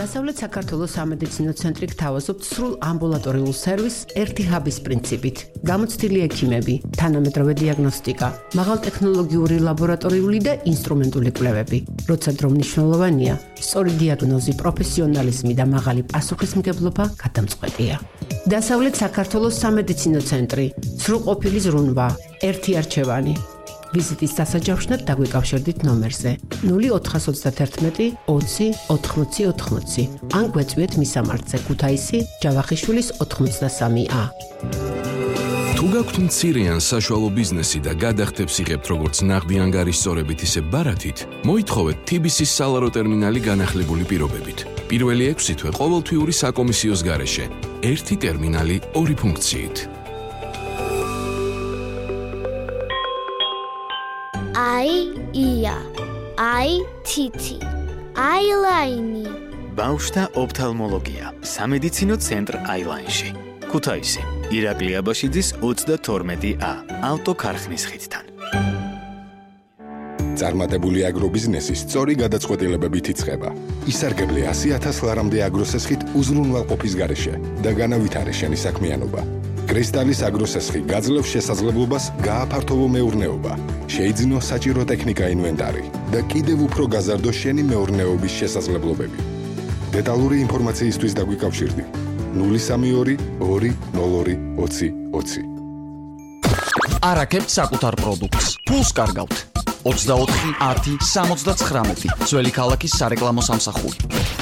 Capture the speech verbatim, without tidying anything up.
დასავლეთ საქართველოს სამედიცინო ცენტრი გთავაზობთ სრულ ამბულატორიულ სერვისს ერთი ჰაბის პრინციპით. გამოცდილი ექიმები, თანამედროვე დიაგნოსტიკა, მაღალტექნოლოგიური ლაბორატორიული და ინსტრუმენტული კვლევები. როცა დრო მნიშვნელოვანია, სწორი დიაგნოზი, პროფესიონალიზმი და მაღალი პასუხისმგებლობა გადამწყვეტია. დასავლეთ საქართველოს სამედიცინო ცენტრი, სრულყოფილი ზრუნვა, ერთი არჩევანი. ვიზიტის დასაჯავშნად დაგვიკავშირდით ნომერზე ნული ოთხას ოცდაათერთმეტი ოცი ოთხმოცი ოთხმოცი ან გვეწვიეთ მისამართზე ქუთაისი ჯავახიშვილის ოთხმოცდასამი ა. თუ გაქვთ მცირე ან საშუალო ბიზნესი და გადახდებს იღებთ როგორც ნაღდი ანგარის სწორებით ისე ბარათით, მოითხოვეთ თი ბი სის სალარო ტერმინალი განახლებული პირობებით. პირველი ექვსი თვე ყოველთვიური საკომისიოს გარეშე, ერთი ტერმინალი, ორი ფუნქციით. აი ია, აი თითი, აილაინი. ბავშვთა ოფთალმოლოგია, სამედიცინო ცენტრ აილაინში. ქუთაისი, ირაკლი აბაშიძის ოცდათორმეტი ა, ავტოქარხნის ხიდთან. წარმატებული აგრობიზნესი სწორი გადაწყვეტილებებით იწყება. ისარგებლე ასი ათას ლარამდე აგროსესხით უზრუნველყოფის გარეშე და განავითარე შენი საქმიანობა. კრისტალის აგროსესხი გაძლევს შესაძლებლობას გააფართოვო მეურნეობა, შეიძინო საჭირო ტექნიკა ინვენტარი და კიდევ უფრო გაზარდო შენი მეურნეობის შესაძლებლობები. დეტალური ინფორმაციისთვის დაგვიკავშირდი ნული სამი ორი ორი ნულ ორი ოცი ოცი. არაკებთ საკუთარ პროდუქტს. ფულს კარგავთ. ოცდაოთხი ათი სამოცდაცხრამეტი ძველი ქალაქის სარეკლამო სამსახური.